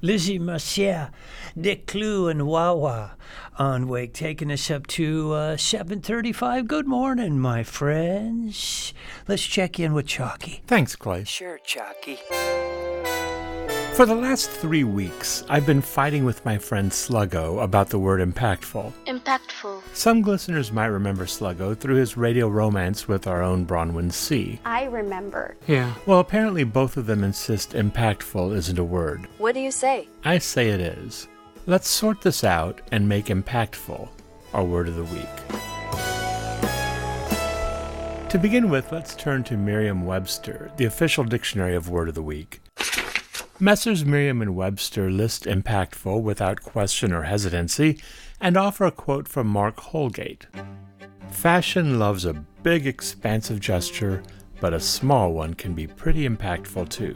Lizzie Mercier, Dick Clue, and Wawa on Wake, taking us up to 7:35. Good morning, my friends. Let's check in with Chalky. Thanks, Clay. Sure, Chalky. For the last 3 weeks, I've been fighting with my friend Sluggo about the word impactful. Impactful. Some listeners might remember Sluggo through his radio romance with our own Bronwyn C. I remember. Yeah. Well, apparently both of them insist impactful isn't a word. What do you say? I say it is. Let's sort this out and make impactful our word of the week. To begin with, let's turn to Merriam-Webster, the official dictionary of word of the week. Messrs. Merriam and Webster list impactful without question or hesitancy and offer a quote from Mark Holgate. Fashion loves a big, expansive gesture, but a small one can be pretty impactful too.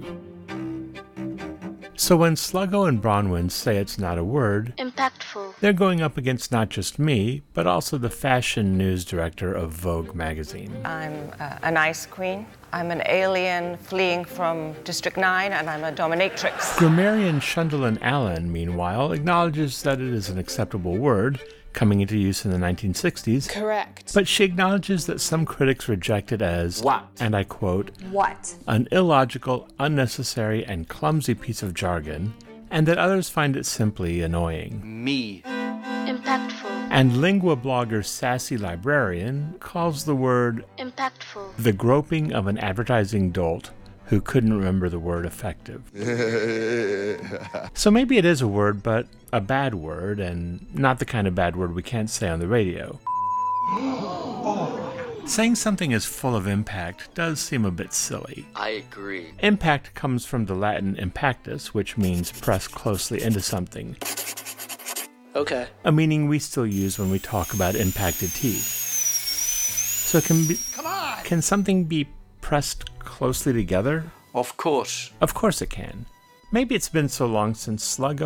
So when Sluggo and Bronwyn say it's not a word, Impactful. they're going up against not just me, but also the fashion news director of Vogue magazine. I'm an ice queen. I'm an alien fleeing from District 9, and I'm a dominatrix. Grammarian Shundelin Allen, meanwhile, acknowledges that it is an acceptable word, coming into use in the 1960s. Correct. But she acknowledges that some critics reject it as, What? and I quote, What? an illogical, unnecessary, and clumsy piece of jargon, and that others find it simply annoying. Me. Impactful. And lingua blogger Sassy Librarian calls the word Impactful. the groping of an advertising dolt who couldn't remember the word effective. So maybe it is a word, but a bad word, and not the kind of bad word we can't say on the radio. Saying something is full of impact does seem a bit silly. I agree. Impact comes from the Latin impactus, which means press closely into something, Okay. a meaning we still use when we talk about impacted teeth. So can something be pressed closely together? Of course. Of course it can. Maybe it's been so long since Sluggo